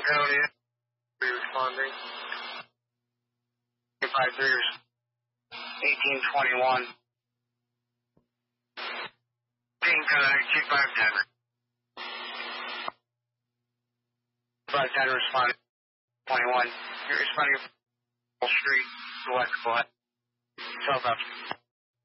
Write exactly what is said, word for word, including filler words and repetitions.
County, responding. two five three, eighteen twenty-one. Team Connect, two five ten. two five ten responding, twenty-one. You're responding to Street, electrical. twelve up.